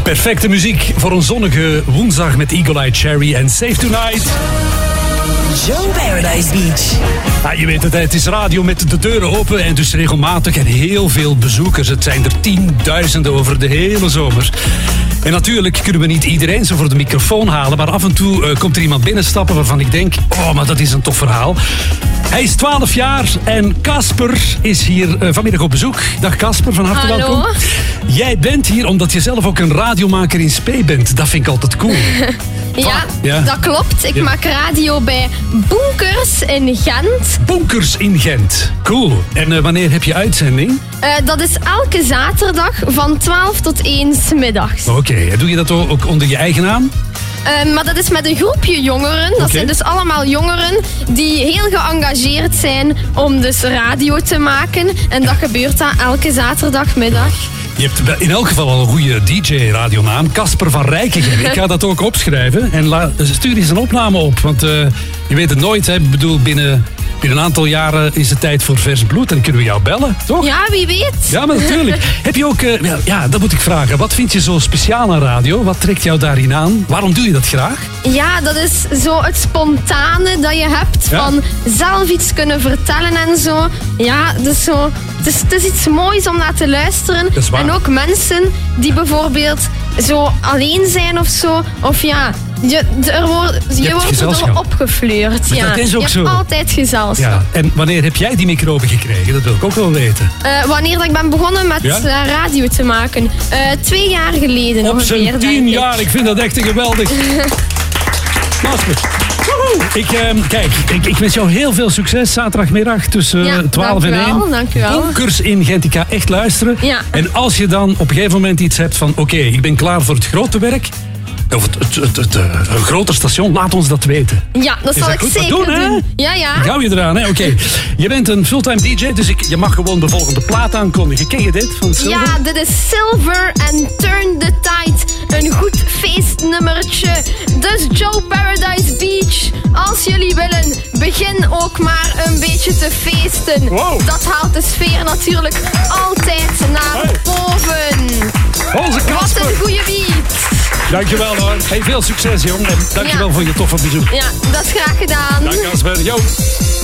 Perfecte muziek voor een zonnige woensdag met Eagle Eye Cherry en Save Tonight. Joe Paradise Beach. Ja, je weet het is radio met de deuren open en dus regelmatig en heel veel bezoekers. Het zijn er tienduizenden over de hele zomer. En natuurlijk kunnen we niet iedereen zo voor de microfoon halen, maar af en toe komt er iemand binnenstappen waarvan ik denk, oh, maar dat is een tof verhaal. Hij is 12 jaar en Casper is hier vanmiddag op bezoek. Dag Casper, van harte welkom. Jij bent hier omdat je zelf ook een radiomaker in spe bent. Dat vind ik altijd cool. Ja, dat klopt. Ik maak radio bij Bonkers in Gent. Bonkers in Gent. Cool. En wanneer heb je uitzending? Dat is elke zaterdag van 12 tot 1 's middags. Oké. Doe je dat ook onder je eigen naam? Maar dat is met een groepje jongeren. Dat zijn dus allemaal jongeren die heel geëngageerd zijn om dus radio te maken. En dat gebeurt dan elke zaterdagmiddag. Je hebt in elk geval al een goede DJ-radionaam. Casper van Rijkegem. Ik ga dat ook opschrijven. En stuur eens een opname op. Want je weet het nooit. Hè. Ik bedoel, binnen een aantal jaren is het tijd voor vers bloed. En dan kunnen we jou bellen, toch? Ja, wie weet. Ja, maar natuurlijk. Heb je ook... dat moet ik vragen. Wat vind je zo speciaal aan radio? Wat trekt jou daarin aan? Waarom doe je dat graag? Ja, dat is zo het spontane dat je hebt. Ja? Van zelf iets kunnen vertellen en zo. Ja, dus zo... Het is iets moois om naar te luisteren. En ook mensen die bijvoorbeeld zo alleen zijn of zo. Of ja, je wordt erdoor opgefleurd. Ja. Dat is ook je zo. hebt altijd gezelschap. Ja. En wanneer heb jij die microben gekregen? Dat wil ik ook wel weten. Wanneer ik ben begonnen met radio te maken. 2 jaar geleden. Op zijn 10 jaar. Ik vind dat echt geweldig. Ik wens jou heel veel succes zaterdagmiddag tussen 12 en 1. Dankjewel. Bonkers in Gent. Ik ga echt luisteren. Ja. En als je dan op een gegeven moment iets hebt van oké, ik ben klaar voor het grote werk, of het groter station, laat ons dat weten. Ja, dat zal ik zeker doen. Ja. Gauw je eraan, hè? Oké. Je bent een fulltime DJ, dus je mag gewoon de volgende plaat aankondigen. Ken je dit van Silver? Ja, dit is Silver en Turn the Tide. Een goed feestnummertje. Dus Joe Paradise Beach, als jullie willen, begin ook maar een beetje te feesten. Wow. Dat haalt de sfeer natuurlijk altijd naar boven. Onze Casper. Wat een goede beat. Dankjewel hoor. Hey, veel succes jong. En dankjewel voor je toffe bezoek. Ja, dat is graag gedaan. Dank Casper. Yo.